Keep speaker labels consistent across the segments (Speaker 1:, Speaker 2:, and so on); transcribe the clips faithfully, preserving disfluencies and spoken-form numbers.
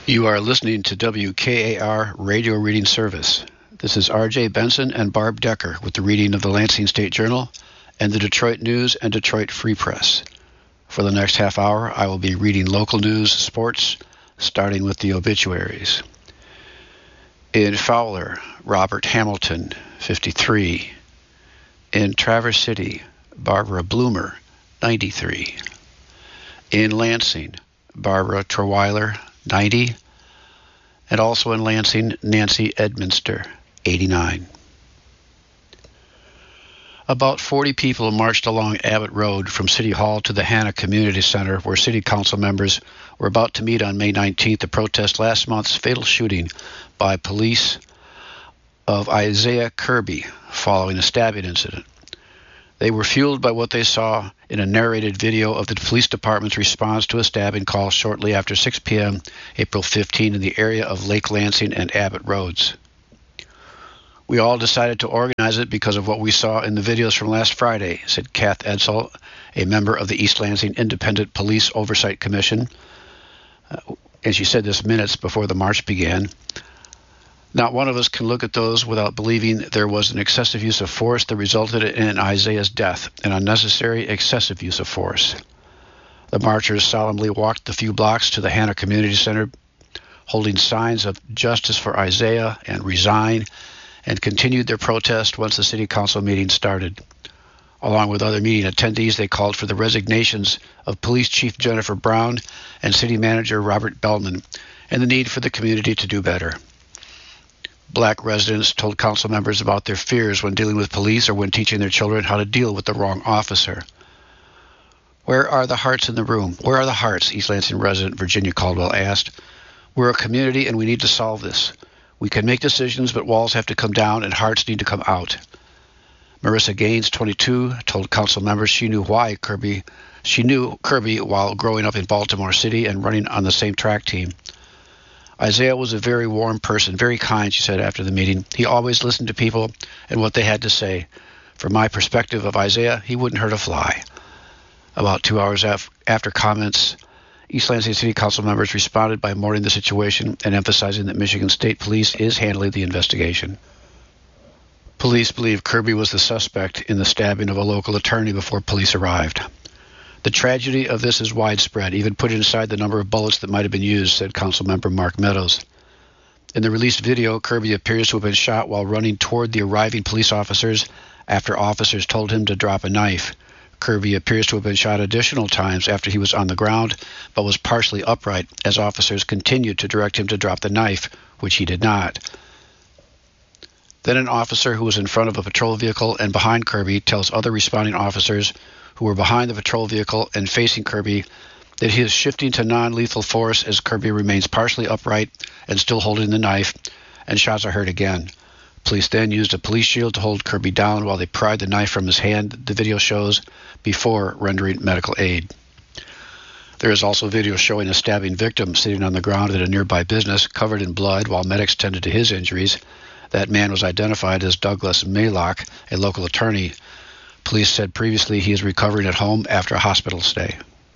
Speaker 1: You are listening to W K A R Radio Reading Service. This is R J Benson and Barb Decker with the reading of the Lansing State Journal and the Detroit News and Detroit Free Press. For the next half hour, I will be reading local news, sports, starting with the obituaries. In Fowler, Robert Hamilton, fifty-three. In Traverse City, Barbara Bloomer, ninety-three. In Lansing, Barbara Treweiler, ninety. And also in Lansing, Nancy Edminster, eighty-nine. About forty people marched along Abbott Road from City Hall to the Hanna Community Center, where City Council members were about to meet on May nineteenth to protest last month's fatal shooting by police of Isaiah Kirby following a stabbing incident. They were fueled by what they saw in a narrated video of the police department's response to a stabbing call shortly after six p.m. April fifteenth in the area of Lake Lansing and Abbott Roads. We all decided to organize it because of what we saw in the videos from last Friday, said Kath Edsel, a member of the East Lansing Independent Police Oversight Commission. Uh, and she said this minutes before the march began. Not one of us can look at those without believing there was an excessive use of force that resulted in Isaiah's death, an unnecessary excessive use of force. The marchers solemnly walked the few blocks to the Hanna Community Center, holding signs of justice for Isaiah and resign, and continued their protest once the City Council meeting started. Along with other meeting attendees, they called for the resignations of Police Chief Jennifer Brown and City Manager Robert Bellman, and the need for the community to do better. Black residents told council members about their fears when dealing with police or when teaching their children how to deal with the wrong officer. Where are the hearts in the room? Where are the hearts? East Lansing resident Virginia Caldwell asked. We're a community and we need to solve this. We can make decisions, but walls have to come down and hearts need to come out. Marissa Gaines, twenty-two, told council members she knew why Kirby, she knew Kirby while growing up in Baltimore City and running on the same track team. Isaiah was a very warm person, very kind, she said after the meeting. He always listened to people and what they had to say. From my perspective of Isaiah, he wouldn't hurt a fly. About two hours af- after comments, East Lansing City Council members responded by mourning the situation and emphasizing that Michigan State Police is handling the investigation. Police believe Kirby was the suspect in the stabbing of a local attorney before police arrived. The tragedy of this is widespread, even put inside the number of bullets that might have been used, said Councilmember Mark Meadows. In the released video, Kirby appears to have been shot while running toward the arriving police officers after officers told him to drop a knife. Kirby appears to have been shot additional times after he was on the ground, but was partially upright as officers continued to direct him to drop the knife, which he did not. Then an officer who was in front of a patrol vehicle and behind Kirby tells other responding officers who were behind the patrol vehicle and facing Kirby that he is shifting to non-lethal force as Kirby remains partially upright and still holding the knife, and shots are heard again. Police then used a police shield to hold Kirby down while they pried the knife from his hand, the video shows, before rendering medical aid. There is also video showing a stabbing victim sitting on the ground at a nearby business covered in blood while medics tended to his injuries. That man was identified as Douglas Maylock, a local attorney. Police said previously he is recovering at home after a hospital stay.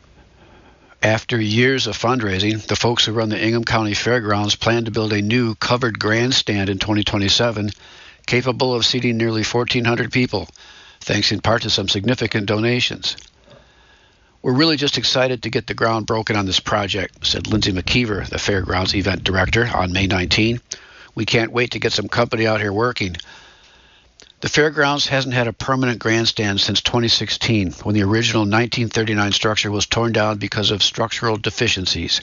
Speaker 1: After years of fundraising, the folks who run the Ingham County Fairgrounds plan to build a new covered grandstand in twenty twenty-seven, capable of seating nearly fourteen hundred people, thanks in part to some significant donations. We're really just excited to get the ground broken on this project, said Lindsay McKeever, the Fairgrounds event director, on May nineteenth. We can't wait to get some company out here working. The fairgrounds hasn't had a permanent grandstand since twenty sixteen, when the original nineteen thirty-nine structure was torn down because of structural deficiencies.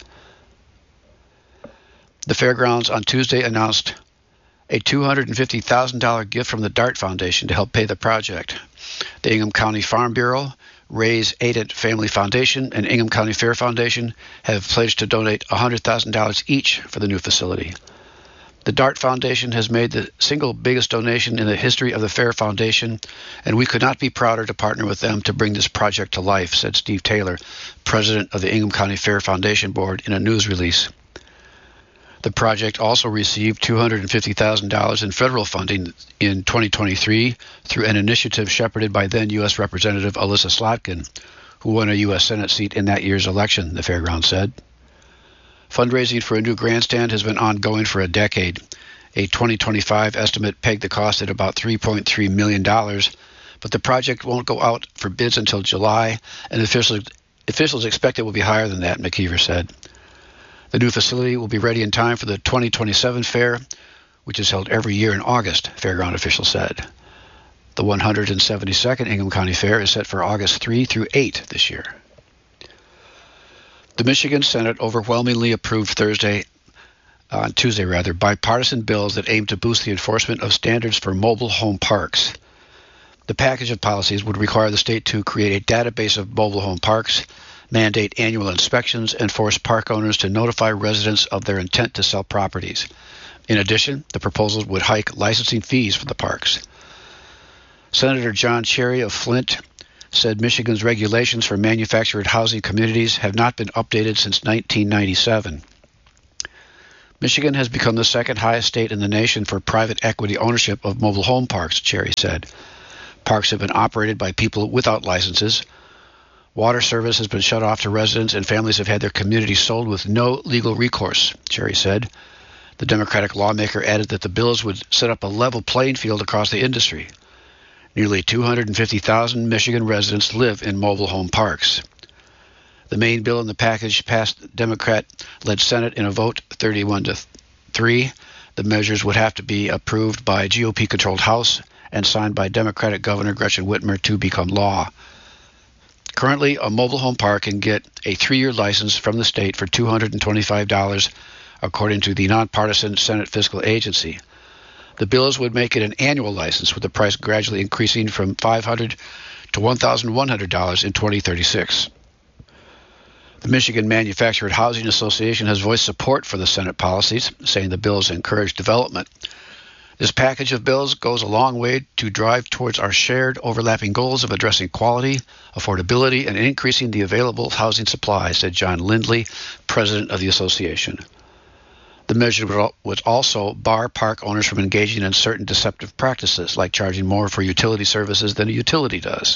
Speaker 1: The fairgrounds on Tuesday announced a two hundred fifty thousand dollars gift from the DART Foundation to help pay the project. The Ingham County Farm Bureau, Ray's Aident Family Foundation, and Ingham County Fair Foundation have pledged to donate one hundred thousand dollars each for the new facility. The DART Foundation has made the single biggest donation in the history of the Fair Foundation, and we could not be prouder to partner with them to bring this project to life, said Steve Taylor, president of the Ingham County Fair Foundation Board, in a news release. The project also received two hundred fifty thousand dollars in federal funding in twenty twenty-three through an initiative shepherded by then U S Representative Alyssa Slotkin, who won a U S Senate seat in that year's election, the fairground said. Fundraising for a new grandstand has been ongoing for a decade. A twenty twenty-five estimate pegged the cost at about three point three million dollars, but the project won't go out for bids until July, and officials, officials expect it will be higher than that, McKeever said. The new facility will be ready in time for the twenty twenty-seven fair, which is held every year in August, fairground officials said. The one hundred seventy-second Ingham County Fair is set for August third through eighth this year. The Michigan Senate overwhelmingly approved Thursday, on uh, Tuesday rather, bipartisan bills that aim to boost the enforcement of standards for mobile home parks. The package of policies would require the state to create a database of mobile home parks, mandate annual inspections, and force park owners to notify residents of their intent to sell properties. In addition, the proposals would hike licensing fees for the parks. Senator John Cherry of Flint said Michigan's regulations for manufactured housing communities have not been updated since nineteen ninety-seven. Michigan has become the second highest state in the nation for private equity ownership of mobile home parks, Cherry said. Parks have been operated by people without licenses. Water service has been shut off to residents, and families have had their communities sold with no legal recourse, Cherry said. The Democratic lawmaker added that the bills would set up a level playing field across the industry. Nearly two hundred fifty thousand Michigan residents live in mobile home parks. The main bill in the package passed the Democrat-led Senate in a vote thirty-one to three. The measures would have to be approved by G O P-controlled House and signed by Democratic Governor Gretchen Whitmer to become law. Currently, a mobile home park can get a three-year license from the state for two hundred twenty-five dollars, according to the nonpartisan Senate Fiscal Agency. The bills would make it an annual license, with the price gradually increasing from five hundred dollars to one thousand one hundred dollars in twenty thirty-six. The Michigan Manufactured Housing Association has voiced support for the Senate policies, saying the bills encourage development. This package of bills goes a long way to drive towards our shared overlapping goals of addressing quality, affordability, and increasing the available housing supply, said John Lindley, president of the association. The measure would also bar park owners from engaging in certain deceptive practices, like charging more for utility services than a utility does.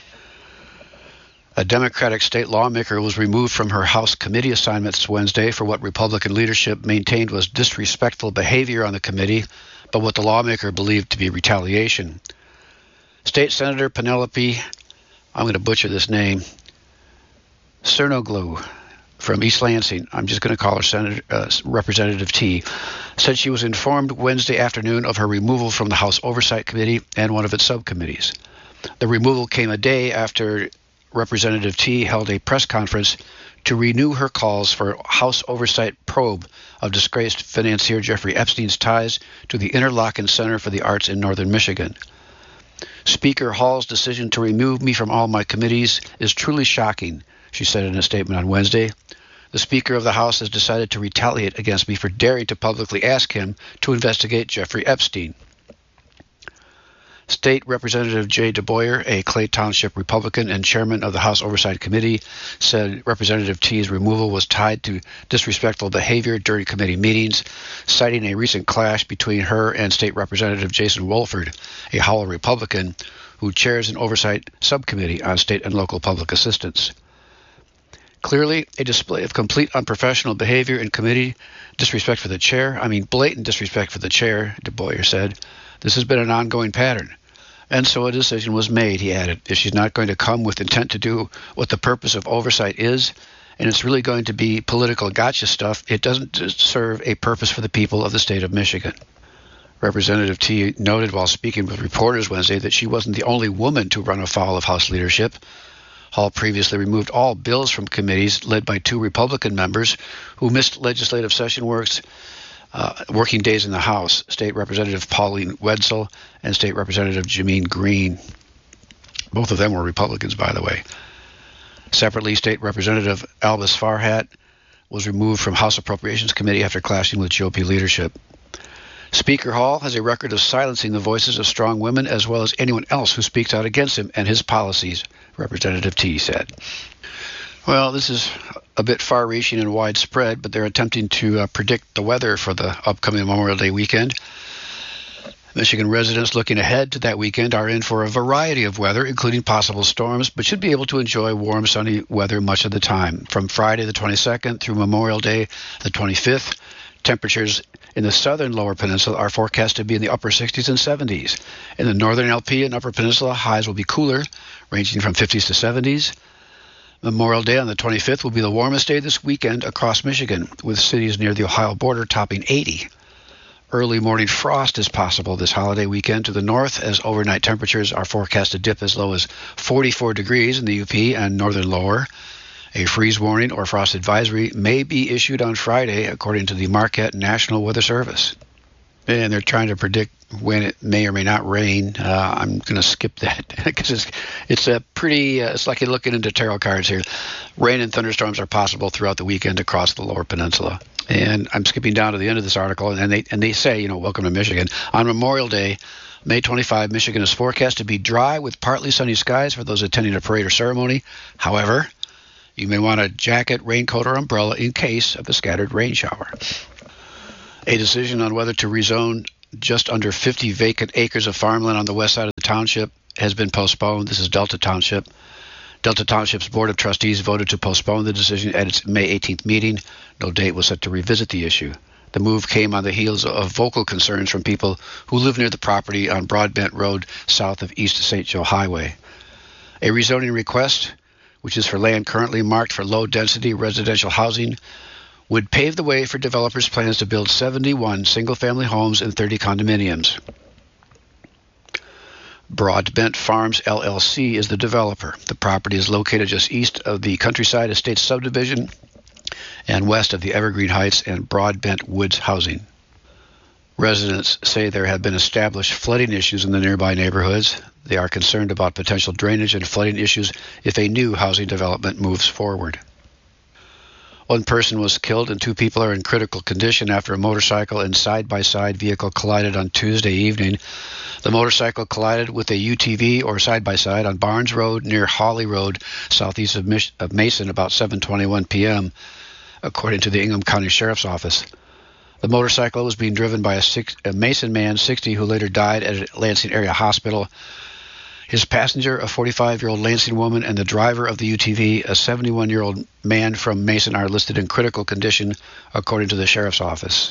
Speaker 1: A Democratic state lawmaker was removed from her House committee assignments Wednesday for what Republican leadership maintained was disrespectful behavior on the committee, but what the lawmaker believed to be retaliation. State Senator Penelope, I'm going to butcher this name, Cernoglu, from East Lansing, I'm just going to call her Senator, uh, Representative T, said she was informed Wednesday afternoon of her removal from the House Oversight Committee and one of its subcommittees. The removal came a day after Representative T held a press conference to renew her calls for House Oversight probe of disgraced financier Jeffrey Epstein's ties to the Interlochen Center for the Arts in Northern Michigan. Speaker Hall's decision to remove me from all my committees is truly shocking, she said in a statement on Wednesday. The Speaker of the House has decided to retaliate against me for daring to publicly ask him to investigate Jeffrey Epstein. State Representative Jay DeBoyer, a Clay Township Republican and chairman of the House Oversight Committee, said Representative T's removal was tied to disrespectful behavior during committee meetings, citing a recent clash between her and State Representative Jason Wolford, a Howell Republican, who chairs an oversight subcommittee on state and local public assistance. Clearly, a display of complete unprofessional behavior in committee, disrespect for the chair, I mean blatant disrespect for the chair, DeBoyer said. This has been an ongoing pattern. And so a decision was made, he added. If she's not going to come with intent to do what the purpose of oversight is, and it's really going to be political gotcha stuff, it doesn't serve a purpose for the people of the state of Michigan. Representative T noted while speaking with reporters Wednesday that she wasn't the only woman to run afoul of House leadership. Hall previously removed all bills from committees led by two Republican members who missed legislative session works, uh, working days in the House, State Representative Pauline Wetzel and State Representative Jameen Green. Both of them were Republicans, by the way. Separately, State Representative Albus Farhat was removed from House Appropriations Committee after clashing with G O P leadership. Speaker Hall has a record of silencing the voices of strong women as well as anyone else who speaks out against him and his policies, Representative T said. Well, this is a bit far-reaching and widespread, but they're attempting to uh, predict the weather for the upcoming Memorial Day weekend. Michigan residents looking ahead to that weekend are in for a variety of weather, including possible storms, but should be able to enjoy warm, sunny weather much of the time. From Friday the twenty-second through Memorial Day the twenty-fifth, temperatures in the southern lower peninsula are forecast to be in the upper sixties and seventies. In the northern L P and upper peninsula, highs will be cooler, ranging from fifties to seventies. Memorial Day on the twenty-fifth will be the warmest day this weekend across Michigan, with cities near the Ohio border topping eighty. Early morning frost is possible this holiday weekend to the north, as overnight temperatures are forecast to dip as low as forty-four degrees in the U P and northern lower. A freeze warning or frost advisory may be issued on Friday, according to the Marquette National Weather Service. And they're trying to predict when it may or may not rain. Uh, I'm going to skip that because it's it's a pretty. Uh, it's like you're looking into tarot cards here. Rain and thunderstorms are possible throughout the weekend across the lower peninsula. And I'm skipping down to the end of this article, and they and they say, you know, welcome to Michigan. On Memorial Day, May twenty-fifth, Michigan is forecast to be dry with partly sunny skies for those attending a parade or ceremony. However, you may want a jacket, raincoat, or umbrella in case of a scattered rain shower. A decision on whether to rezone just under fifty vacant acres of farmland on the west side of the township has been postponed. This is Delta Township. Delta Township's Board of Trustees voted to postpone the decision at its May eighteenth meeting. No date was set to revisit the issue. The move came on the heels of vocal concerns from people who live near the property on Broadbent Road south of East Saint Joe Highway. A rezoning request, which is for land currently marked for low-density residential housing, would pave the way for developers' plans to build seventy-one single-family homes and thirty condominiums. Broadbent Farms, L L C, is the developer. The property is located just east of the Countryside Estates subdivision and west of the Evergreen Heights and Broadbent Woods housing. Residents say there have been established flooding issues in the nearby neighborhoods. They are concerned about potential drainage and flooding issues if a new housing development moves forward. One person was killed and two people are in critical condition after a motorcycle and side-by-side vehicle collided on Tuesday evening. The motorcycle collided with a U T V or side-by-side on Barnes Road near Hawley Road, southeast of, Mich- of Mason, about seven twenty-one p.m., according to the Ingham County Sheriff's Office. The motorcycle was being driven by a, six- a Mason man, sixty, who later died at a Lansing area hospital. His passenger, a forty-five-year-old Lansing woman, and the driver of the U T V, a seventy-one-year-old man from Mason, are listed in critical condition, according to the Sheriff's Office.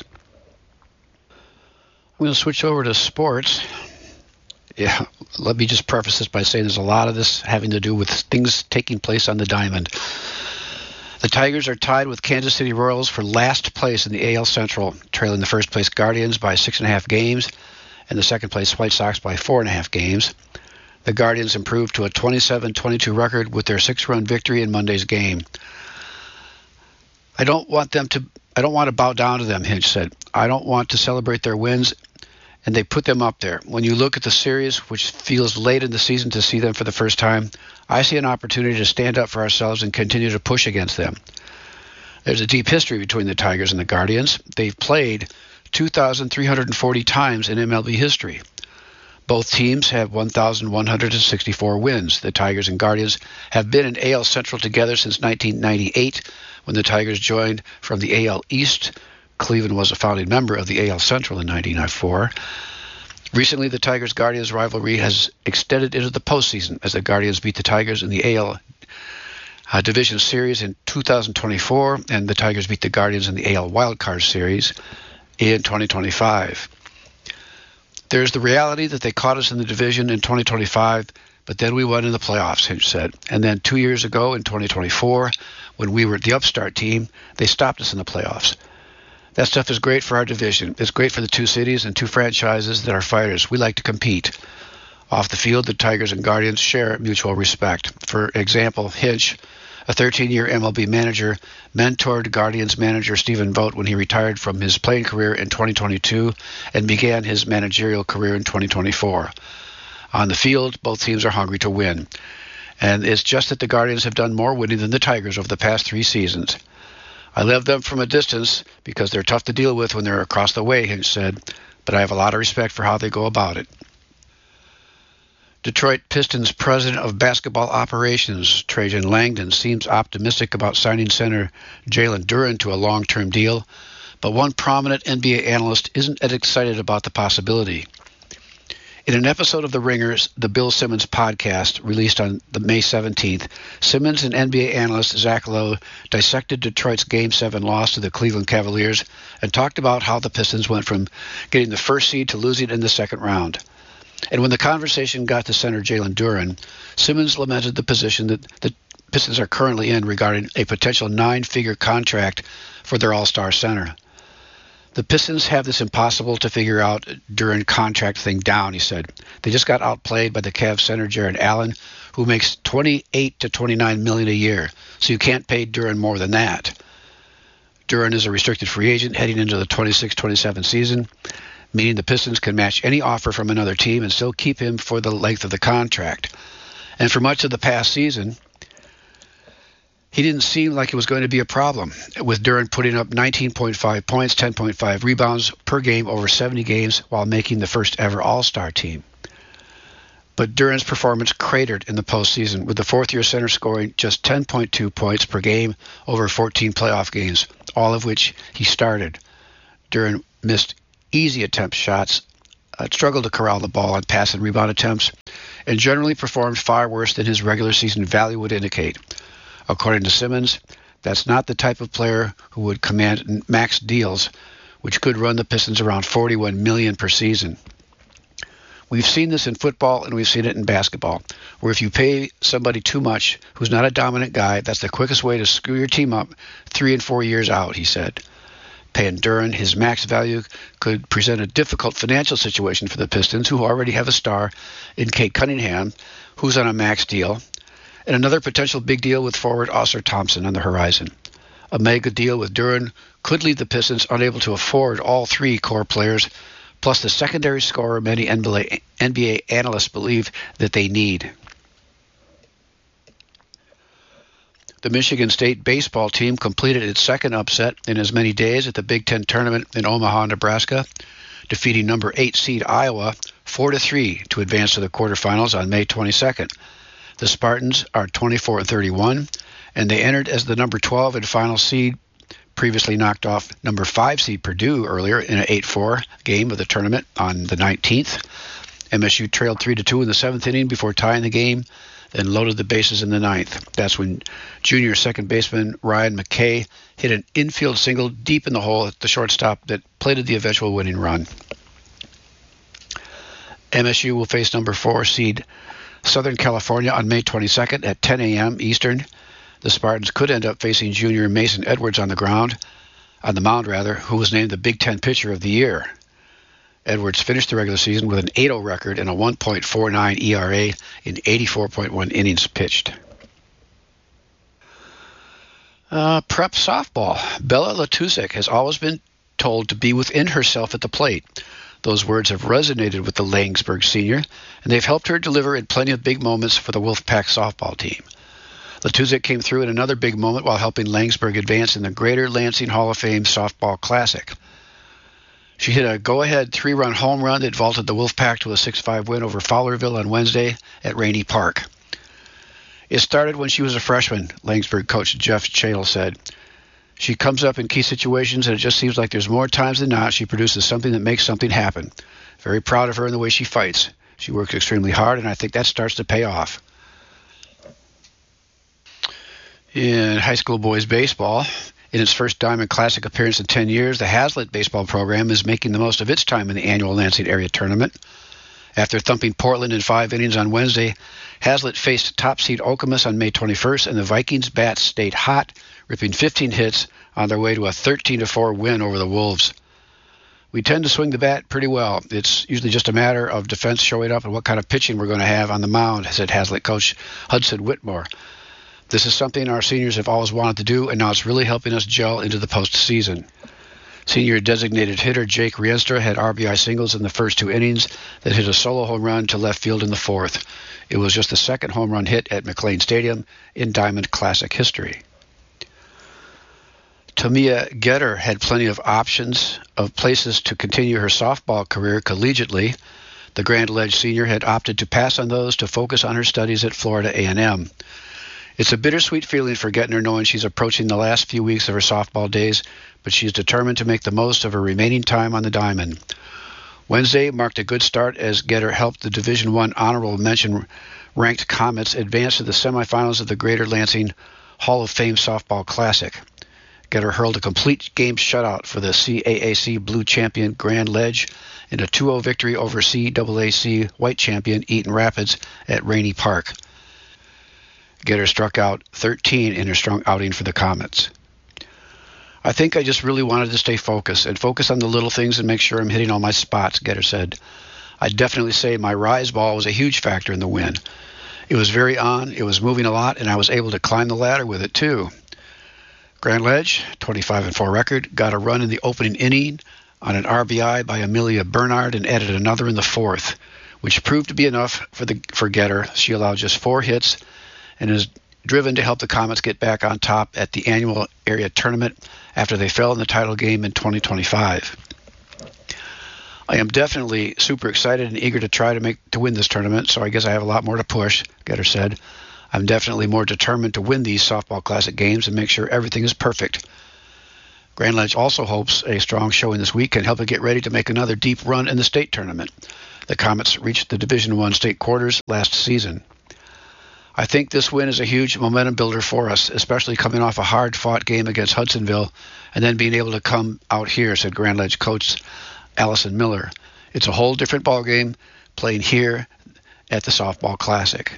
Speaker 1: We'll switch over to sports. Yeah, let me just preface this by saying there's a lot of this having to do with things taking place on the diamond. The Tigers are tied with Kansas City Royals for last place in the A L Central, trailing the first-place Guardians by six and a half games and the second-place White Sox by four and a half games. The Guardians improved to a twenty-seven twenty-two record with their six-run victory in Monday's game. I don't want them to I don't want to bow down to them, Hinch said. I don't want to celebrate their wins, and they put them up there. When you look at the series, which feels late in the season to see them for the first time, I see an opportunity to stand up for ourselves and continue to push against them. There's a deep history between the Tigers and the Guardians. They've played two thousand three hundred forty times in M L B history. Both teams have one thousand one hundred sixty-four wins. The Tigers and Guardians have been in A L Central together since nineteen ninety-eight, when the Tigers joined from the A L East. Cleveland was a founding member of the A L Central in nineteen ninety-four. Recently, the Tigers-Guardians rivalry has extended into the postseason as the Guardians beat the Tigers in the A L uh, Division Series in two thousand twenty-four, and the Tigers beat the Guardians in the A L Wildcard Series in twenty twenty-five. There's the reality that they caught us in the division in twenty twenty-five, but then we won in the playoffs, Hinch said. And then two years ago in twenty twenty-four, when we were the upstart team, they stopped us in the playoffs. That stuff is great for our division. It's great for the two cities and two franchises that are fighters. We like to compete. Off the field, the Tigers and Guardians share mutual respect. For example, Hinch, a thirteen-year M L B manager, mentored Guardians manager Stephen Vogt when he retired from his playing career in twenty twenty-two and began his managerial career in twenty twenty-four. On the field, both teams are hungry to win. And it's just that the Guardians have done more winning than the Tigers over the past three seasons. I love them from a distance because they're tough to deal with when they're across the way, Hinch said, but I have a lot of respect for how they go about it. Detroit Pistons president of basketball operations, Trajan Langdon, seems optimistic about signing center Jalen Duren to a long-term deal, but one prominent N B A analyst isn't as excited about the possibility. In an episode of The Ringers, the Bill Simmons podcast, released on the May seventeenth, Simmons and N B A analyst Zach Lowe dissected Detroit's Game seven loss to the Cleveland Cavaliers and talked about how the Pistons went from getting the first seed to losing in the second round. And when the conversation got to center Jalen Duren, Simmons lamented the position that the Pistons are currently in regarding a potential nine-figure contract for their all-star center. The Pistons have this impossible to figure out Duren contract thing down, he said. They just got outplayed by the Cavs center Jarrett Allen, who makes twenty-eight to twenty-nine million dollars a year, so you can't pay Duren more than that. Duren is a restricted free agent heading into the twenty-six twenty-seven season, meaning the Pistons can match any offer from another team and still keep him for the length of the contract. And for much of the past season, he didn't seem like it was going to be a problem, with Duren putting up nineteen point five points, ten point five rebounds per game over seventy games while making the first ever All-Star team. But Duren's performance cratered in the postseason, with the fourth-year center scoring just ten point two points per game over fourteen playoff games, all of which he started. Duren missed easy attempt shots, uh, struggled to corral the ball on pass and rebound attempts, and generally performed far worse than his regular season value would indicate. According to Simmons, that's not the type of player who would command max deals, which could run the Pistons around forty-one million dollars per season. We've seen this in football and we've seen it in basketball, where if you pay somebody too much who's not a dominant guy, that's the quickest way to screw your team up three and four years out, he said. Paying Duren his max value could present a difficult financial situation for the Pistons, who already have a star in Kate Cunningham, who's on a max deal, and another potential big deal with forward Ausar Thompson on the horizon. A mega deal with Duren could leave the Pistons unable to afford all three core players, plus the secondary scorer many N B A analysts believe that they need. The Michigan State baseball team completed its second upset in as many days at the Big Ten tournament in Omaha, Nebraska, defeating number eight seed Iowa four to three to advance to the quarterfinals on May twenty-second. The Spartans are twenty-four and thirty-one, and they entered as the number twelve and final seed, previously knocked off number five seed Purdue earlier in an eight four game of the tournament on the nineteenth. M S U trailed three to two in the seventh inning before tying the game, then loaded the bases in the ninth. That's when junior second baseman Ryan McKay hit an infield single deep in the hole at the shortstop that plated the eventual winning run. M S U will face number four seed Southern California on May twenty-second at ten a.m. Eastern. The Spartans could end up facing junior Mason Edwards on the ground, on the mound rather, who was named the Big Ten Pitcher of the Year. Edwards finished the regular season with an eight oh record and a one point four nine E R A in eighty-four point one innings pitched. Uh, prep softball. Bella Latusic has always been told to be within herself at the plate. Those words have resonated with the Langsburg senior, and they've helped her deliver in plenty of big moments for the Wolfpack softball team. Latusic came through in another big moment while helping Langsburg advance in the Greater Lansing Hall of Fame Softball Classic. She hit a go-ahead three-run home run that vaulted the Wolfpack to a six five win over Fowlerville on Wednesday at Rainey Park. It started when she was a freshman, Langsburg coach Jeff Chadle said. She comes up in key situations, and it just seems like there's more times than not she produces something that makes something happen. Very proud of her and the way she fights. She works extremely hard, and I think that starts to pay off. In high school boys baseball, in its first Diamond Classic appearance in ten years, the Hazlitt baseball program is making the most of its time in the annual Lansing area tournament. After thumping Portland in five innings on Wednesday, Hazlitt faced top seed Okemos on May twenty-first, and the Vikings bats stayed hot, ripping fifteen hits on their way to a thirteen to four win over the Wolves. We tend to swing the bat pretty well. It's usually just a matter of defense showing up and what kind of pitching we're going to have on the mound, said Hazlitt coach Hudson Whitmore. This is something our seniors have always wanted to do, and now it's really helping us gel into the postseason. Senior designated hitter Jake Rienstra had R B I singles in the first two innings that hit a solo home run to left field in the fourth. It was just the second home run hit at McLean Stadium in Diamond Classic history. Tamia Getter had plenty of options of places to continue her softball career collegiately. The Grand Ledge senior had opted to pass on those to focus on her studies at Florida A and M. It's a bittersweet feeling for Gettner knowing she's approaching the last few weeks of her softball days, but she's determined to make the most of her remaining time on the diamond. Wednesday marked a good start as Getter helped the Division One honorable mention ranked Comets advance to the semifinals of the Greater Lansing Hall of Fame Softball Classic. Getter hurled a complete game shutout for the C A A C Blue champion Grand Ledge in a two oh victory over C A A C White champion Eaton Rapids at Rainey Park. Getter struck out thirteen in her strong outing for the Comets. I think I just really wanted to stay focused and focus on the little things and make sure I'm hitting all my spots, Getter said. I'd definitely say my rise ball was a huge factor in the win. It was very on, it was moving a lot, and I was able to climb the ladder with it too. Grand Ledge, twenty-five and four record, got a run in the opening inning on an R B I by Amelia Bernard and added another in the fourth, which proved to be enough for the for Getter. She allowed just four hits and is driven to help the Comets get back on top at the annual area tournament after they fell in the title game in twenty twenty-five. I am definitely super excited and eager to try to make to win this tournament, so I guess I have a lot more to push, Getter said. I'm definitely more determined to win these softball classic games and make sure everything is perfect. Grand Ledge also hopes a strong showing this week can help it get ready to make another deep run in the state tournament. The Comets reached the Division One state quarters last season. I think this win is a huge momentum builder for us, especially coming off a hard-fought game against Hudsonville and then being able to come out here, said Grand Ledge coach Allison Miller. It's a whole different ballgame playing here at the Softball Classic.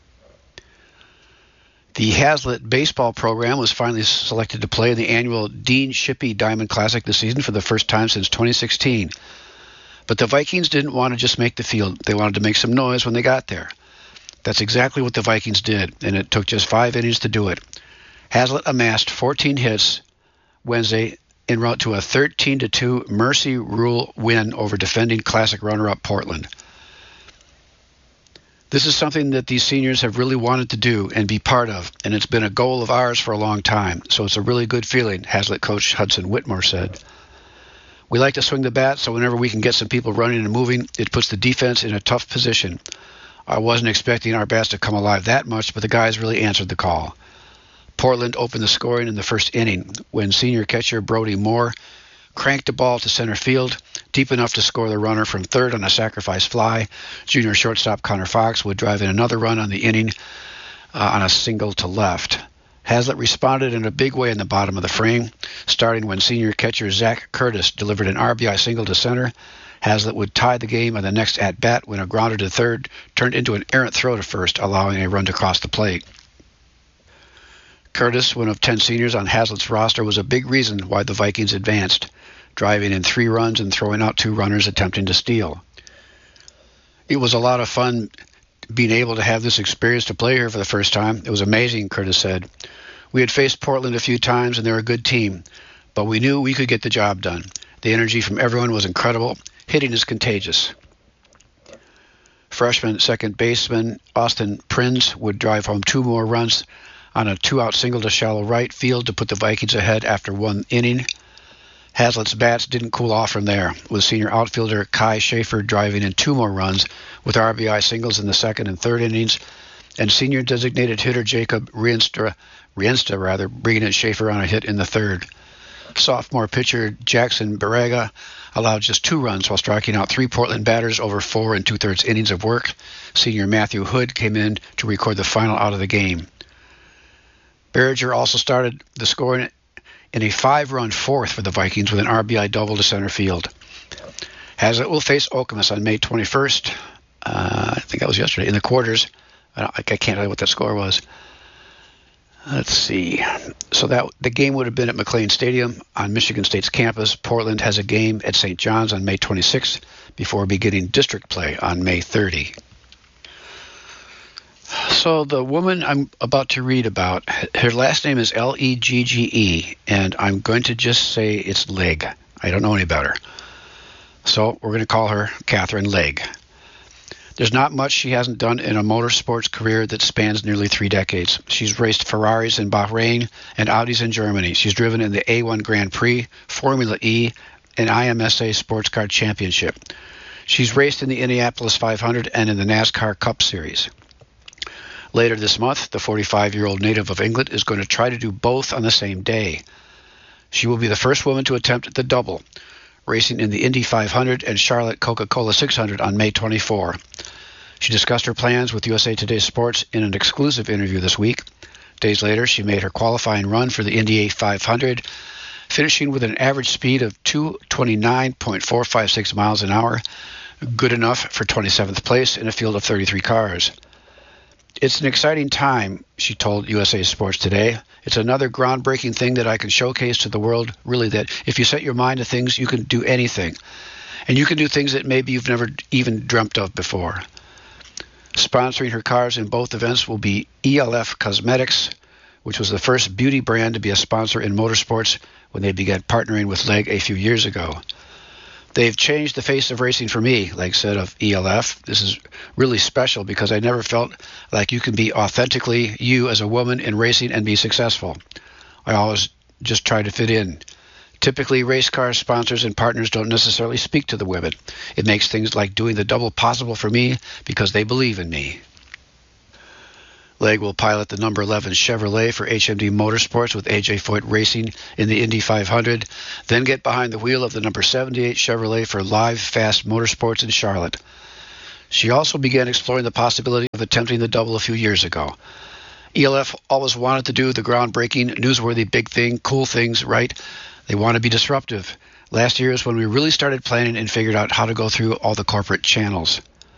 Speaker 1: The Hazlitt baseball program was finally selected to play in the annual Dean Shippey Diamond Classic this season for the first time since twenty sixteen. But the Vikings didn't want to just make the field. They wanted to make some noise when they got there. That's exactly what the Vikings did, and it took just five innings to do it. Hazlitt amassed fourteen hits Wednesday en route to a thirteen to two Mercy Rule win over defending Classic runner-up Portland. This is something that these seniors have really wanted to do and be part of, and it's been a goal of ours for a long time, so it's a really good feeling, Hazlitt coach Hudson Whitmore said. We like to swing the bat, so whenever we can get some people running and moving, it puts the defense in a tough position. I wasn't expecting our bats to come alive that much, but the guys really answered the call. Portland opened the scoring in the first inning when senior catcher Brody Moore cranked the ball to center field, deep enough to score the runner from third on a sacrifice fly. Junior shortstop Connor Fox would drive in another run on the inning uh, on a single to left. Hazlitt responded in a big way in the bottom of the frame, starting when senior catcher Zach Curtis delivered an R B I single to center. Hazlitt would tie the game on the next at-bat when a grounder to third turned into an errant throw to first, allowing a run to cross the plate. Curtis, one of ten seniors on Hazlitt's roster, was a big reason why the Vikings advanced, driving in three runs and throwing out two runners attempting to steal. It was a lot of fun being able to have this experience to play here for the first time. It was amazing, Curtis said. We had faced Portland a few times, and they're a good team, but we knew we could get the job done. The energy from everyone was incredible. Hitting is contagious. Freshman second baseman Austin Prinz would drive home two more runs on a two-out single to shallow right field to put the Vikings ahead after one inning. Hazlitt's bats didn't cool off from there, with senior outfielder Kai Schaefer driving in two more runs with R B I singles in the second and third innings, and senior designated hitter Jacob Rienstra, Riensta rather, bringing in Schaefer on a hit in the third. Sophomore pitcher Jackson Barrega allowed just two runs while striking out three Portland batters over four and two-thirds innings of work. Senior Matthew Hood came in to record the final out of the game. Berger also started the scoring in a five-run fourth for the Vikings with an R B I double to center field. Hazlitt will face Okemos on May twenty-first. Uh, I think that was yesterday in the quarters. I, don't, I can't tell you what that score was. Let's see. So that the game would have been at McLean Stadium on Michigan State's campus. Portland has a game at Saint John's on May twenty-sixth before beginning district play on May thirtieth. So the woman I'm about to read about, her last name is L E G G E, and I'm going to just say it's Legg. I don't know any better. So we're going to call her Catherine Legg. There's not much she hasn't done in a motorsports career that spans nearly three decades. She's raced Ferraris in Bahrain and Audis in Germany. She's driven in the A one Grand Prix, Formula E, and I M S A Sports Car Championship. She's raced in the Indianapolis five hundred and in the NASCAR Cup Series. Later this month, the forty-five-year-old native of England is going to try to do both on the same day. She will be the first woman to attempt the double. racing in the Indy five hundred and Charlotte Coca-Cola six hundred on May twenty-fourth. She discussed her plans with U S A Today Sports in an exclusive interview this week. Days later, she made her qualifying run for the Indy five hundred, finishing with an average speed of two twenty-nine point four five six miles an hour, good enough for twenty-seventh place in a field of thirty-three cars. It's an exciting time, she told U S A Sports Today. It's another groundbreaking thing that I can showcase to the world, really, that if you set your mind to things, you can do anything. And you can do things that maybe you've never even dreamt of before. Sponsoring her cars in both events will be E L F Cosmetics, which was the first beauty brand to be a sponsor in motorsports when they began partnering with Legg a few years ago. They've changed the face of racing for me, Legg said of E L F. This is really special because I never felt like you can be authentically you as a woman in racing and be successful. I always just try to fit in. Typically, race car sponsors and partners don't necessarily speak to the women. It makes things like doing the double possible for me because they believe in me. Legg will pilot the number eleven Chevrolet for H M D Motorsports with A J Foyt Racing in the Indy five hundred, then get behind the wheel of the number seventy-eight Chevrolet for Live Fast Motorsports in Charlotte. She also began exploring the possibility of attempting the double a few years ago. E L F always wanted to do the groundbreaking, newsworthy, big thing, cool things, right? They want to be disruptive. Last year is when we really started planning and figured out how to go through all the corporate channels.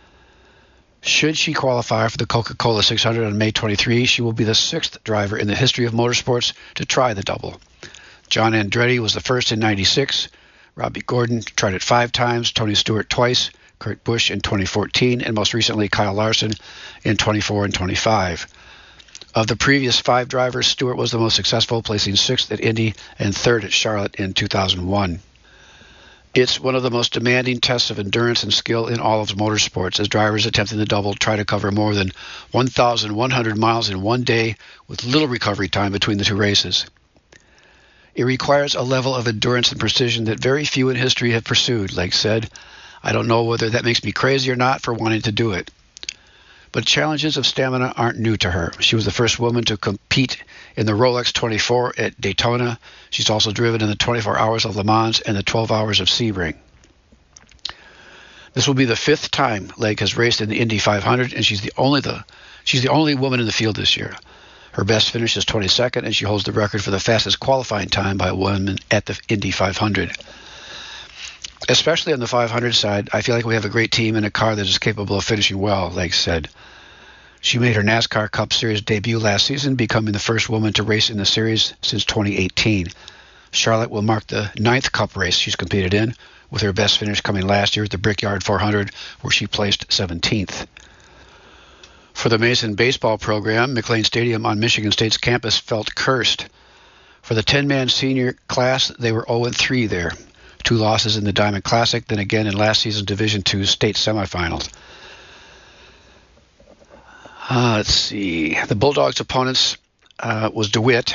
Speaker 1: Should she qualify for the Coca-Cola six hundred on May twenty-third, she will be the sixth driver in the history of motorsports to try the double. John Andretti was the first in ninety-six. Robbie Gordon tried it five times, Tony Stewart twice, Kurt Busch in twenty fourteen, and most recently Kyle Larson in twenty-four and twenty-five. Of the previous five drivers, Stewart was the most successful, placing sixth at Indy and third at Charlotte in two thousand one. It's one of the most demanding tests of endurance and skill in all of motorsports, as drivers attempting the double try to cover more than one thousand one hundred miles in one day with little recovery time between the two races. It requires a level of endurance and precision that very few in history have pursued, Legg said. I don't know whether that makes me crazy or not for wanting to do it. But challenges of stamina aren't new to her. She was the first woman to compete in the Rolex twenty-four at Daytona. She's also driven in the twenty-four Hours of Le Mans and the twelve Hours of Sebring. This will be the fifth time Legg has raced in the Indy five hundred, and she's the only the she's the only woman in the field this year. Her best finish is twenty-second, and she holds the record for the fastest qualifying time by a woman at the Indy five hundred. Especially on the five hundred side, I feel like we have a great team and a car that is capable of finishing well, Legg said. She made her NASCAR Cup Series debut last season, becoming the first woman to race in the series since twenty eighteen. Charlotte will mark the ninth Cup race she's competed in, with her best finish coming last year at the Brickyard four hundred, where she placed seventeenth. For the Mason baseball program, McLean Stadium on Michigan State's campus felt cursed. For the ten-man senior class, they were oh and three there. Two losses in the Diamond Classic, then again in last season's Division two state semifinals. Uh, let's see. The Bulldogs' opponents uh, was DeWitt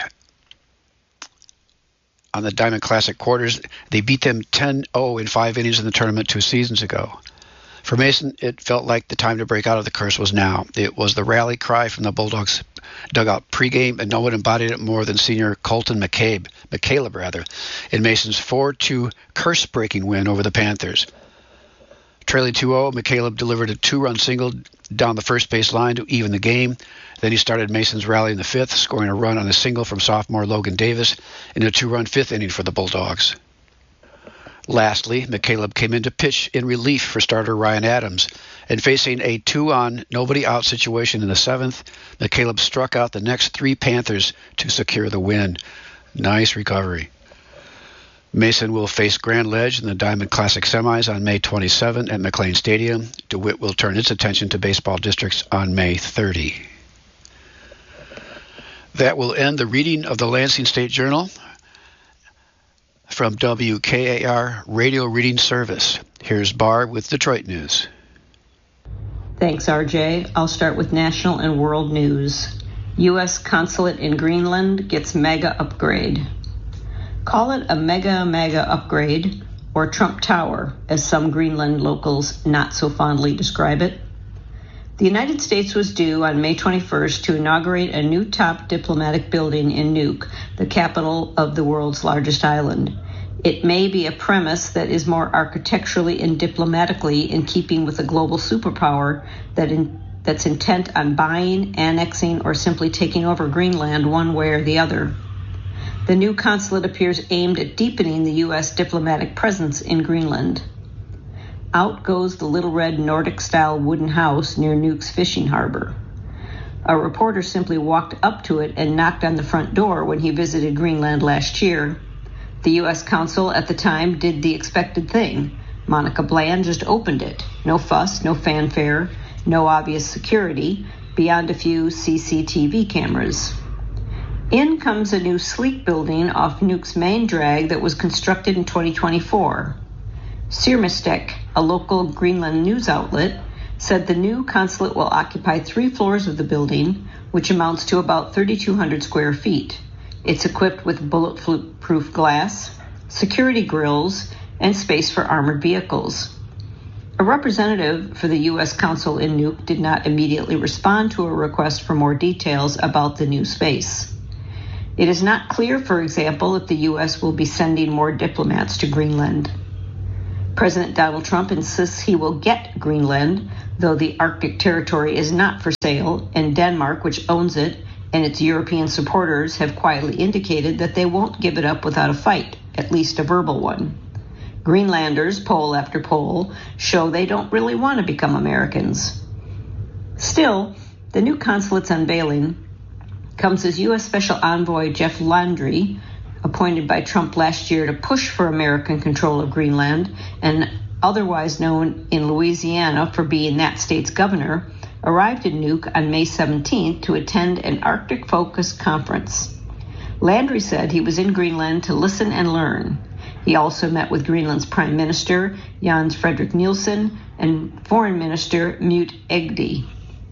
Speaker 1: on the Diamond Classic quarters. They beat them ten oh in five innings in the tournament two seasons ago. For Mason, it felt like the time to break out of the curse was now. It was the rally cry from the Bulldogs dugout pregame, and no one embodied it more than senior Colton McCabe, McCaleb rather, in Mason's four two curse-breaking win over the Panthers. Trailing two oh, McCaleb delivered a two-run single down the first base line to even the game. Then he started Mason's rally in the fifth, scoring a run on a single from sophomore Logan Davis in a two-run fifth inning for the Bulldogs. Lastly, McCaleb came in to pitch in relief for starter Ryan Adams, and facing a two-on, nobody-out situation in the seventh, McCaleb struck out the next three Panthers to secure the win. Nice recovery. Mason will face Grand Ledge in the Diamond Classic semis on May twenty-seventh at McLean Stadium. DeWitt will turn its attention to baseball districts on May thirtieth. That will end the reading of the Lansing State Journal from W K A R Radio Reading Service. Here's Barb with Detroit News.
Speaker 2: Thanks, R J. I'll start with national and world news. U S consulate in Greenland gets mega upgrade. Call it a mega, mega upgrade, or Trump Tower, as some Greenland locals not so fondly describe it. The United States was due on May twenty-first to inaugurate a new top diplomatic building in Nuuk, the capital of the world's largest island. It may be a premise that is more architecturally and diplomatically in keeping with a global superpower that in, that's intent on buying, annexing, or simply taking over Greenland one way or the other. The new consulate appears aimed at deepening the U S diplomatic presence in Greenland. Out goes the little red Nordic-style wooden house near Nuuk's fishing harbor. A reporter simply walked up to it and knocked on the front door when he visited Greenland last year. The U S consul at the time did the expected thing. Monica Bland just opened it. No fuss, no fanfare, no obvious security, beyond a few C C T V cameras. In comes a new sleek building off Nuuk's main drag that was constructed in twenty twenty-four. Sirmistek, a local Greenland news outlet, said the new consulate will occupy three floors of the building, which amounts to about thirty-two hundred square feet. It's equipped with bulletproof glass, security grills, and space for armored vehicles. A representative for the U S consul in Nuuk did not immediately respond to a request for more details about the new space. It is not clear, for example, if the U S will be sending more diplomats to Greenland. President Donald Trump insists he will get Greenland, though the Arctic territory is not for sale, and Denmark, which owns it, and its European supporters have quietly indicated that they won't give it up without a fight, at least a verbal one. Greenlanders, poll after poll, show they don't really want to become Americans. Still, the new consulate's unveiling comes as U S Special Envoy Jeff Landry, appointed by Trump last year to push for American control of Greenland and otherwise known in Louisiana for being that state's governor, arrived in Nuuk on May seventeenth to attend an Arctic-focused conference. Landry said he was in Greenland to listen and learn. He also met with Greenland's Prime Minister, Jens Frederik Nielsen, and Foreign Minister Mute Egde.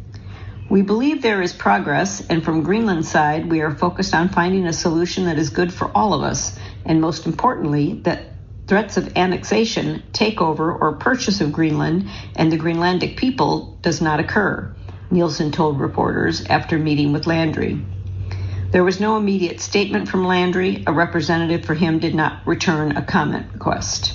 Speaker 2: We believe there is progress, and from Greenland's side, we are focused on finding a solution that is good for all of us, and most importantly, that threats of annexation, takeover, or purchase of Greenland and the Greenlandic people does not occur, Nielsen told reporters after meeting with Landry. There was no immediate statement from Landry. A representative for him did not return a comment request.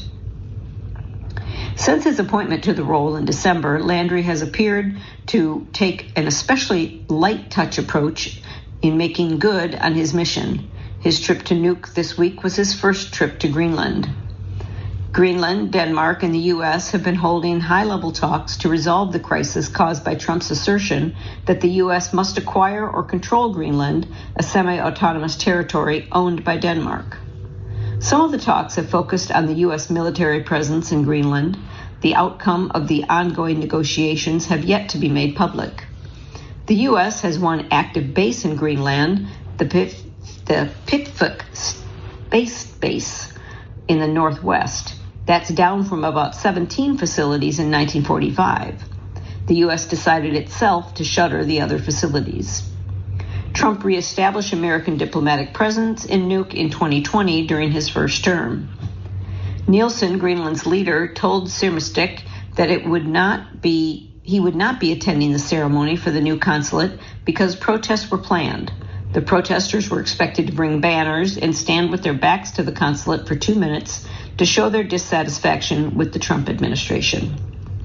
Speaker 2: Since his appointment to the role in December, Landry has appeared to take an especially light-touch approach in making good on his mission. His trip to Nuuk this week was his first trip to Greenland. Greenland, Denmark, and the U S have been holding high-level talks to resolve the crisis caused by Trump's assertion that the U S must acquire or control Greenland, a semi-autonomous territory owned by Denmark. Some of the talks have focused on the U S military presence in Greenland. The outcome of the ongoing negotiations have yet to be made public. The U S has one active base in Greenland, the, Pif- the Pikfuk Space Base in the northwest. That's down from about seventeen facilities in nineteen forty-five. The U S decided itself to shutter the other facilities. Trump reestablished American diplomatic presence in Nuuk in twenty twenty during his first term. Nielsen, Greenland's leader, told Sirmistek that it would not be he would not be attending the ceremony for the new consulate because protests were planned. The protesters were expected to bring banners and stand with their backs to the consulate for two minutes to show their dissatisfaction with the Trump administration.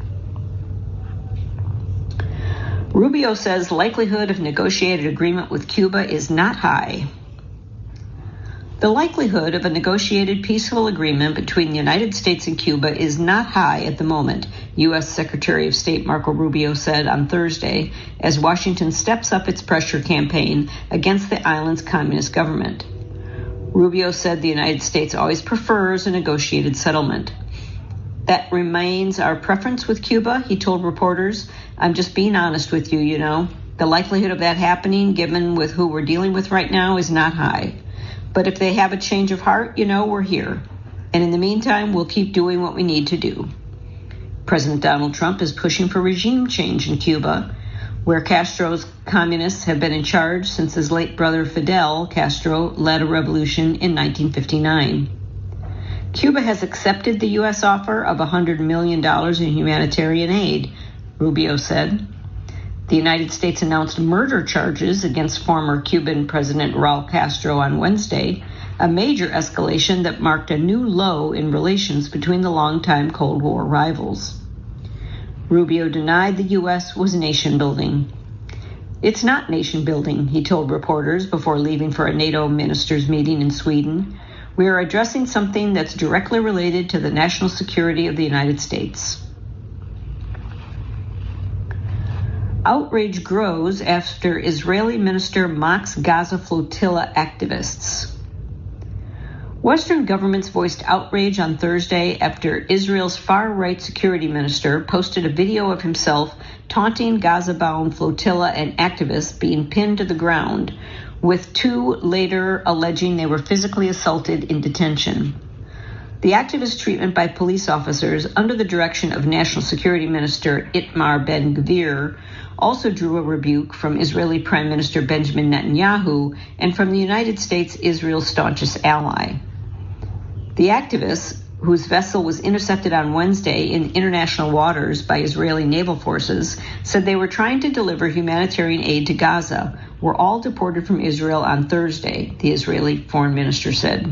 Speaker 2: Rubio says likelihood of negotiated agreement with Cuba is not high. The likelihood of a negotiated peaceful agreement between the United States and Cuba is not high at the moment, U S Secretary of State Marco Rubio said on Thursday, as Washington steps up its pressure campaign against the island's communist government. Rubio said the United States always prefers a negotiated settlement. That remains our preference with Cuba, he told reporters. I'm just being honest with you, you know. The likelihood of that happening, given with who we're dealing with right now, is not high. But if they have a change of heart, you know, we're here. And in the meantime, we'll keep doing what we need to do. President Donald Trump is pushing for regime change in Cuba, where Castro's communists have been in charge since his late brother Fidel Castro led a revolution in nineteen fifty-nine. Cuba has accepted the U S offer of one hundred million dollars in humanitarian aid, Rubio said. The United States announced murder charges against former Cuban President Raul Castro on Wednesday, a major escalation that marked a new low in relations between the longtime Cold War rivals. Rubio denied the U S was nation-building. It's not nation-building, he told reporters before leaving for a NATO ministers' meeting in Sweden. We are addressing something that's directly related to the national security of the United States. Outrage grows after Israeli minister mocks Gaza flotilla activists. Western governments voiced outrage on Thursday after Israel's far-right security minister posted a video of himself taunting Gaza-bound flotilla and activists being pinned to the ground, with two later alleging they were physically assaulted in detention. The activist treatment by police officers under the direction of National Security Minister Itamar Ben-Gvir also drew a rebuke from Israeli Prime Minister Benjamin Netanyahu and from the United States, Israel's staunchest ally. The activists, whose vessel was intercepted on Wednesday in international waters by Israeli naval forces, said they were trying to deliver humanitarian aid to Gaza, were all deported from Israel on Thursday, the Israeli foreign minister said.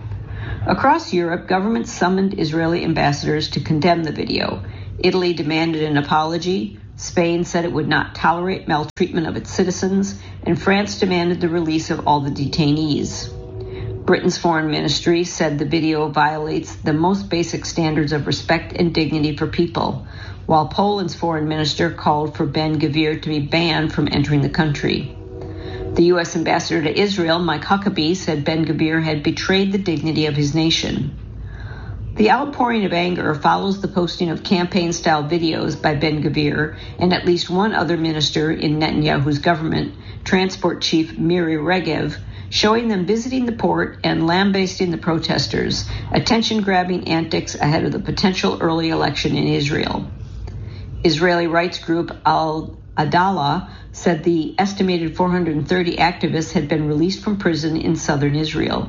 Speaker 2: Across Europe, governments summoned Israeli ambassadors to condemn the video. Italy demanded an apology, Spain said it would not tolerate maltreatment of its citizens, and France demanded the release of all the detainees. Britain's foreign ministry said the video violates the most basic standards of respect and dignity for people, while Poland's foreign minister called for Ben-Gvir to be banned from entering the country. The U S ambassador to Israel, Mike Huckabee, said Ben-Gvir had betrayed the dignity of his nation. The outpouring of anger follows the posting of campaign-style videos by Ben-Gvir and at least one other minister in Netanyahu's government, Transport Chief Miri Regev, showing them visiting the port and lambasting the protesters, attention-grabbing antics ahead of the potential early election in Israel. Israeli rights group Al-Adalah said the estimated four hundred thirty activists had been released from prison in southern Israel.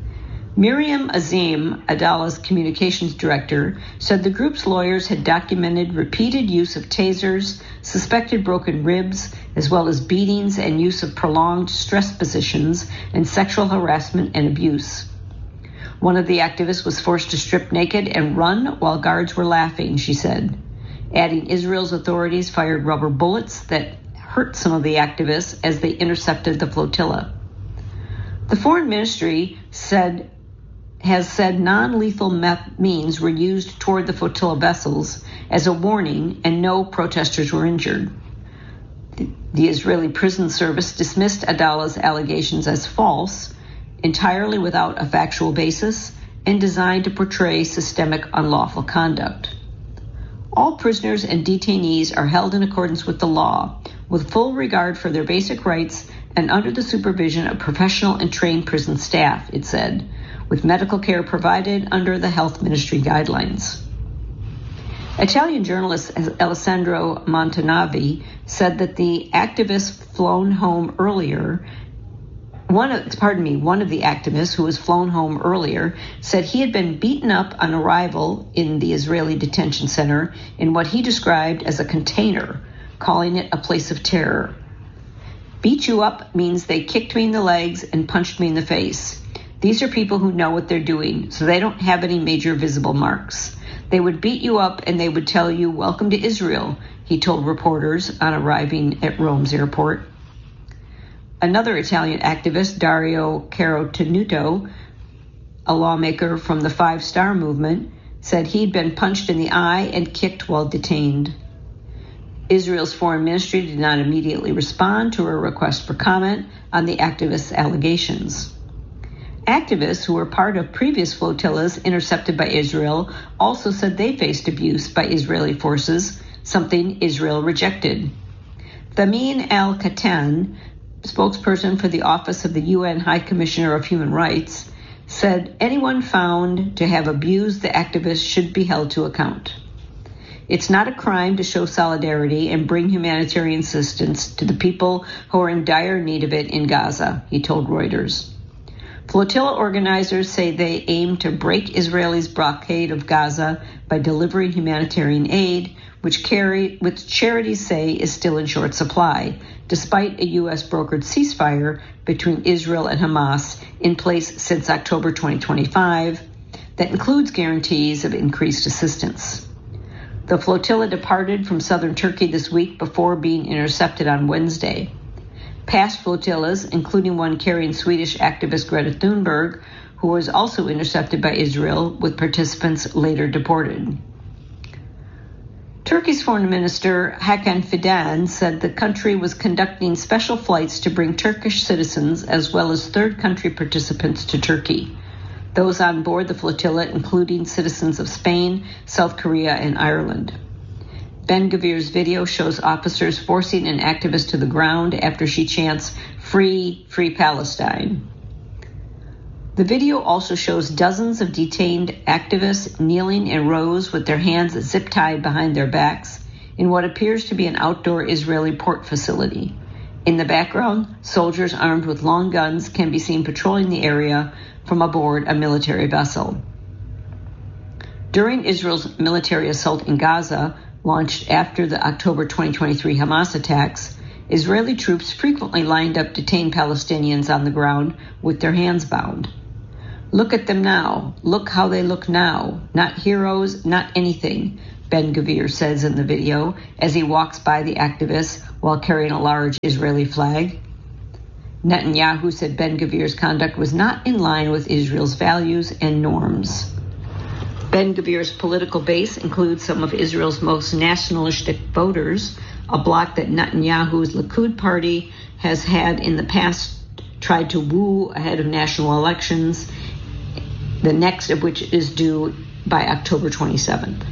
Speaker 2: Miriam Azim, Adalah's communications director, said the group's lawyers had documented repeated use of tasers, suspected broken ribs, as well as beatings and use of prolonged stress positions and sexual harassment and abuse. One of the activists was forced to strip naked and run while guards were laughing, she said, adding Israel's authorities fired rubber bullets that hurt some of the activists as they intercepted the flotilla. The foreign ministry said has said non-lethal means were used toward the flotilla vessels as a warning and no protesters were injured. The Israeli prison service dismissed Adalah's allegations as false, entirely without a factual basis, and designed to portray systemic unlawful conduct. All prisoners and detainees are held in accordance with the law, with full regard for their basic rights and under the supervision of professional and trained prison staff, it said, with medical care provided under the health ministry guidelines. Italian journalist Alessandro Montanavi said that the activists flown home earlier, one of, pardon me, one of the activists who was flown home earlier said he had been beaten up on arrival in the Israeli detention center in what he described as a container, calling it a place of terror. Beat you up means they kicked me in the legs and punched me in the face. These are people who know what they're doing, so they don't have any major visible marks. They would beat you up and they would tell you, "Welcome to Israel," he told reporters on arriving at Rome's airport. Another Italian activist, Dario Carotenuto, a lawmaker from the Five Star Movement, said he'd been punched in the eye and kicked while detained. Israel's foreign ministry did not immediately respond to a request for comment on the activists' allegations. Activists who were part of previous flotillas intercepted by Israel also said they faced abuse by Israeli forces, something Israel rejected. Thamin al-Katan, spokesperson for the Office of the U N High Commissioner of Human Rights, said anyone found to have abused the activists should be held to account. It's not a crime to show solidarity and bring humanitarian assistance to the people who are in dire need of it in Gaza, he told Reuters. Flotilla organizers say they aim to break Israel's blockade of Gaza by delivering humanitarian aid, which, carry, which charities say is still in short supply, despite a U S-brokered ceasefire between Israel and Hamas in place since October twenty twenty-five that includes guarantees of increased assistance. The flotilla departed from southern Turkey this week before being intercepted on Wednesday. Past flotillas, including one carrying Swedish activist Greta Thunberg, who was also intercepted by Israel, with participants later deported. Turkey's foreign minister Hakan Fidan said the country was conducting special flights to bring Turkish citizens as well as third country participants to Turkey. Those on board the flotilla including citizens of Spain, South Korea, and Ireland. Ben-Gvir's video shows officers forcing an activist to the ground after she chants, "Free, free Palestine." The video also shows dozens of detained activists kneeling in rows with their hands zip-tied behind their backs in what appears to be an outdoor Israeli port facility. In the background, soldiers armed with long guns can be seen patrolling the area from aboard a military vessel. During Israel's military assault in Gaza, launched after the October twenty twenty-three Hamas attacks, Israeli troops frequently lined up detained Palestinians on the ground with their hands bound. "Look at them now. Look how they look now. Not heroes, not anything," Ben-Gvir says in the video as he walks by the activists while carrying a large Israeli flag. Netanyahu said Ben-Gvir's conduct was not in line with Israel's values and norms. Ben-Gvir's political base includes some of Israel's most nationalistic voters, a bloc that Netanyahu's Likud party has had in the past tried to woo ahead of national elections, the next of which is due by October twenty-seventh.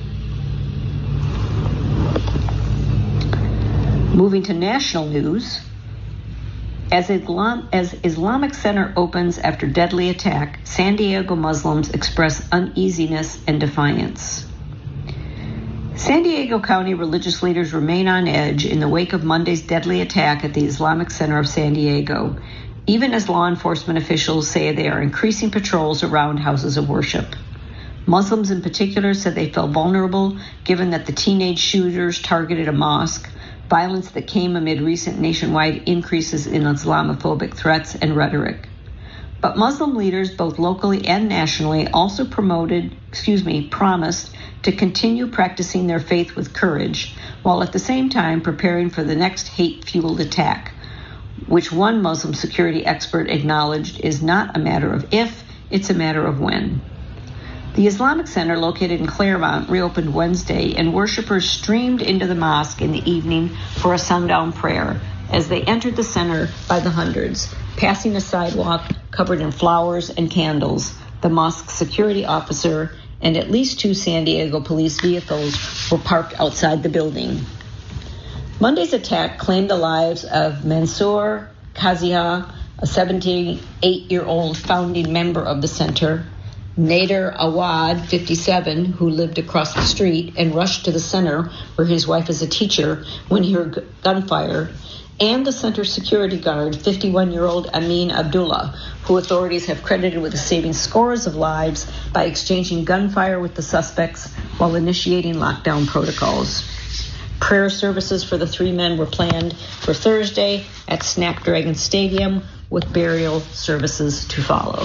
Speaker 2: Moving to national news, as, Islam, as Islamic Center opens after deadly attack, San Diego Muslims express uneasiness and defiance. San Diego County religious leaders remain on edge in the wake of Monday's deadly attack at the Islamic Center of San Diego, even as law enforcement officials say they are increasing patrols around houses of worship. Muslims in particular said they felt vulnerable given that the teenage shooters targeted a mosque, violence that came amid recent nationwide increases in Islamophobic threats and rhetoric. But Muslim leaders, both locally and nationally, also promoted, excuse me, promised to continue practicing their faith with courage, while at the same time preparing for the next hate-fueled attack, which one Muslim security expert acknowledged is not a matter of if, it's a matter of when. The Islamic Center, located in Claremont, reopened Wednesday, and worshipers streamed into the mosque in the evening for a sundown prayer as they entered the center by the hundreds, passing a sidewalk covered in flowers and candles. The mosque's security officer and at least two San Diego police vehicles were parked outside the building. Monday's attack claimed the lives of Mansour Kazia, a seventy-eight-year-old founding member of the center, Nader Awad, fifty-seven, who lived across the street and rushed to the center where his wife is a teacher when he heard gunfire, and the center's security guard, fifty-one-year-old Amin Abdullah, who authorities have credited with saving scores of lives by exchanging gunfire with the suspects while initiating lockdown protocols. Prayer services for the three men were planned for Thursday at Snapdragon Stadium, with burial services to follow.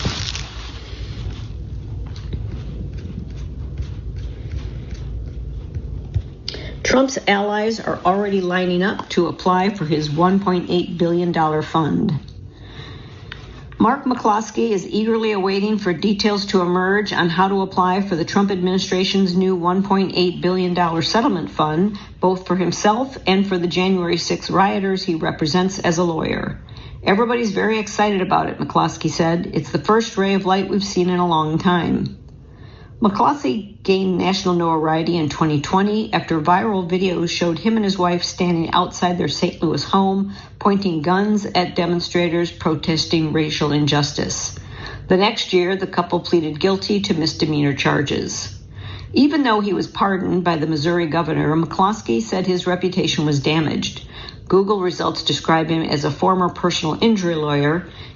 Speaker 2: Trump's allies are already lining up to apply for his one point eight billion dollars fund. Mark McCloskey is eagerly awaiting for details to emerge on how to apply for the Trump administration's new one point eight billion dollars settlement fund, both for himself and for the January sixth rioters he represents as a lawyer. Everybody's very excited about it, McCloskey said. It's the first ray of light we've seen in a long time. McCloskey gained national notoriety in twenty twenty after viral videos showed him and his wife standing outside their Saint Louis home, pointing guns at demonstrators protesting racial injustice. The next year, the couple pleaded guilty to misdemeanor charges. Even though he was pardoned by the Missouri governor, McCloskey said his reputation was damaged. Google results describe him as a former personal injury lawyer,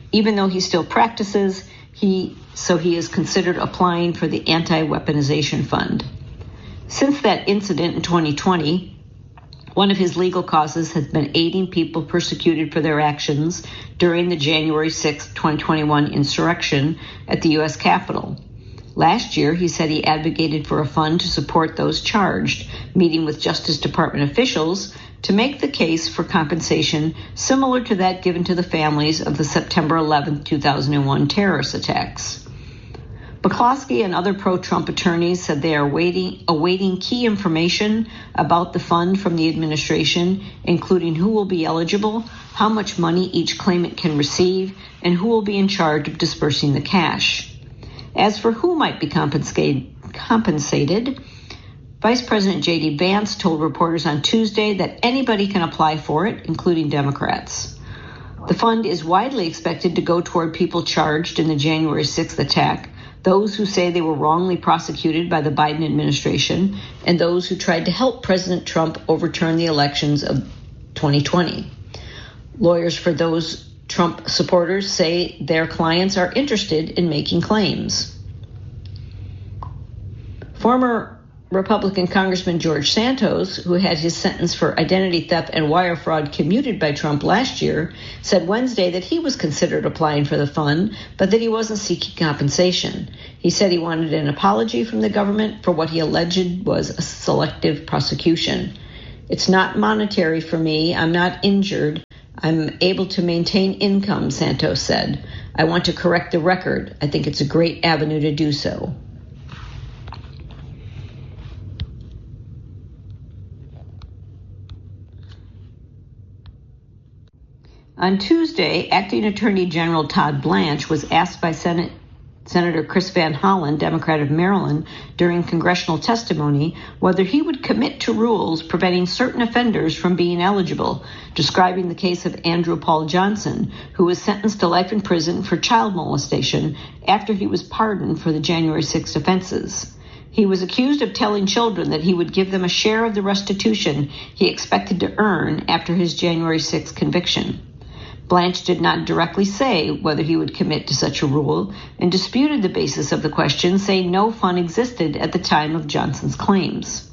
Speaker 2: Even though he still practices, he so he is considered applying for the Anti-Weaponization Fund. Since that incident in twenty twenty, one of his legal causes has been aiding people persecuted for their actions during the January sixth, twenty twenty-one insurrection at the U S Capitol. Last year, he said he advocated for a fund to support those charged, meeting with Justice Department officials to make the case for compensation similar to that given to the families of the September eleventh, two thousand one terrorist attacks. McCloskey and other pro-Trump attorneys said they are waiting, awaiting key information about the fund from the administration, including who will be eligible, how much money each claimant can receive, and who will be in charge of dispersing the cash. As for who might be compensated, compensated, Vice President J D Vance told reporters on Tuesday that anybody can apply for it, including Democrats. The fund is widely expected to go toward people charged in the January sixth attack, those who say they were wrongly prosecuted by the Biden administration, and those who tried to help President Trump overturn the elections of twenty twenty. Lawyers for those Trump supporters say their clients are interested in making claims. Former Republican Congressman George Santos, who had his sentence for identity theft and wire fraud commuted by Trump last year, said Wednesday that he was considered applying for the fund, but that he wasn't seeking compensation. He said he wanted an apology from the government for what he alleged was a selective prosecution. It's not monetary for me. I'm not injured. I'm able to maintain income, Santos said. I want to correct the record. I think it's a great avenue to do so. On Tuesday, Acting Attorney General Todd Blanche was asked by Senate Senator Chris Van Hollen, Democrat of Maryland, during congressional testimony whether he would commit to rules preventing certain offenders from being eligible, describing the case of Andrew Paul Johnson, who was sentenced to life in prison for child molestation after he was pardoned for the January sixth offenses. He was accused of telling children that he would give them a share of the restitution he expected to earn after his January sixth conviction. Blanche did not directly say whether he would commit to such a rule and disputed the basis of the question, saying no fund existed at the time of Johnson's claims.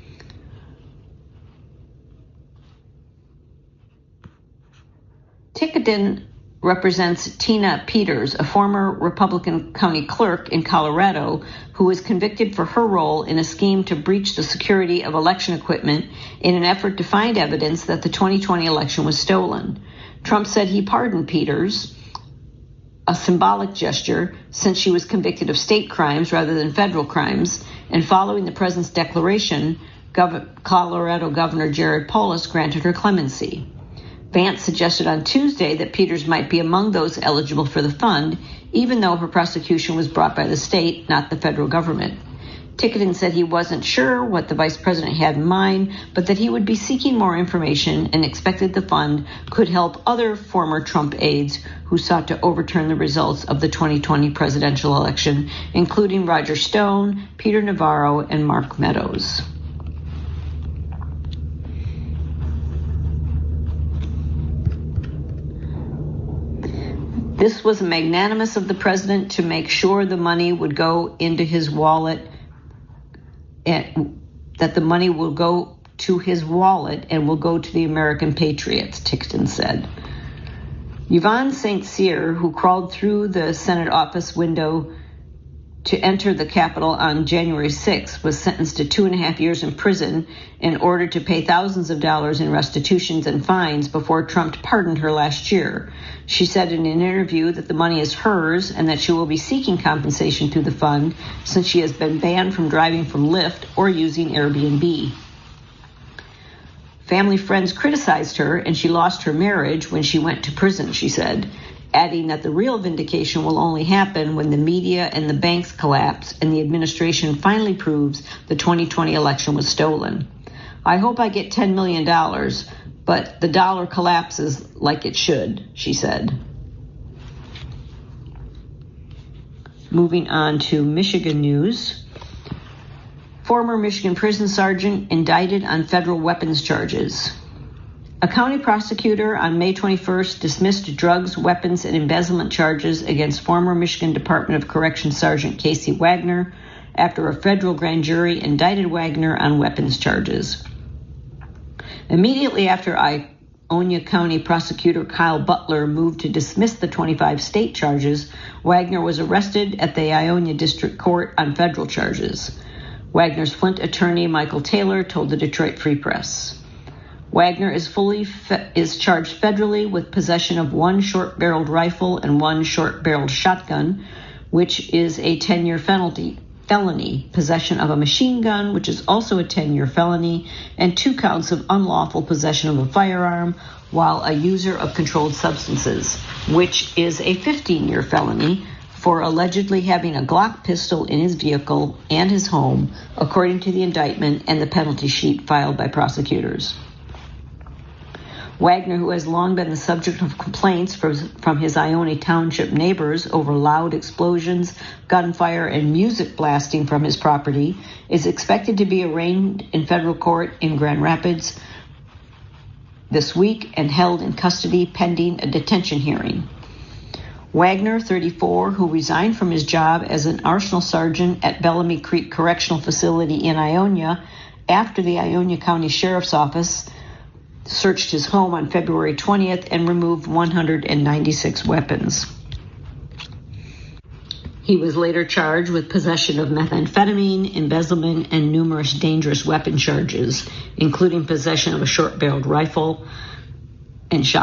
Speaker 2: Ticketon represents Tina Peters, a former Republican county clerk in Colorado, who was convicted for her role in a scheme to breach the security of election equipment in an effort to find evidence that the twenty twenty election was stolen. Trump said he pardoned Peters, a symbolic gesture, since she was convicted of state crimes rather than federal crimes, and following the president's declaration, Gov- Colorado Governor Jared Polis granted her clemency. Vance suggested on Tuesday that Peters might be among those eligible for the fund, even though her prosecution was brought by the state, not the federal government. Ticketon said he wasn't sure what the vice president had in mind, but that he would be seeking more information and expected the fund could help other former Trump aides who sought to overturn the results of the twenty twenty presidential election, including Roger Stone, Peter Navarro, and Mark Meadows. This was magnanimous of the president to make sure the money would go into his wallet, and that the money will go to his wallet and will go to the American patriots, Ticketon said. Yvonne Saint Cyr, who crawled through the Senate office window to enter the Capitol on January sixth, was sentenced to two and a half years in prison in order to pay thousands of dollars in restitutions and fines before Trump pardoned her last year. She said in an interview that the money is hers and that she will be seeking compensation through the fund since she has been banned from driving from Lyft or using Airbnb. Family friends criticized her and she lost her marriage when she went to prison, she said, adding that the real vindication will only happen when the media and the banks collapse and the administration finally proves the twenty twenty election was stolen. I hope I get ten million dollars, but the dollar collapses like it should, she said. Moving on to Michigan news. Former Michigan prison sergeant indicted on federal weapons charges. A county prosecutor on May twenty-first dismissed drugs, weapons, and embezzlement charges against former Michigan Department of Corrections Sergeant Casey Wagner after a federal grand jury indicted Wagner on weapons charges. Immediately after Ionia County Prosecutor Kyle Butler moved to dismiss the twenty-five state charges, Wagner was arrested at the Ionia District Court on federal charges. Wagner's Flint attorney, Michael Taylor, told the Detroit Free Press. Wagner is fully fe- is charged federally with possession of one short-barreled rifle and one short-barreled shotgun, which is a ten-year penalty. Felony, possession of a machine gun, which is also a ten-year felony, and two counts of unlawful possession of a firearm while a user of controlled substances, which is a fifteen-year felony for allegedly having a Glock pistol in his vehicle and his home, according to the indictment and the penalty sheet filed by prosecutors. Wagner, who has long been the subject of complaints from, from his Ionia Township neighbors over loud explosions, gunfire, and music blasting from his property, is expected to be arraigned in federal court in Grand Rapids this week and held in custody pending a detention hearing. Wagner, thirty-four, who resigned from his job as an arsenal sergeant at Bellamy Creek Correctional Facility in Ionia after the Ionia County Sheriff's Office searched his home on February twentieth and removed one hundred ninety-six weapons. He was later charged with possession of methamphetamine, embezzlement, and numerous dangerous weapon charges, including possession of a short-barreled rifle and shotgun.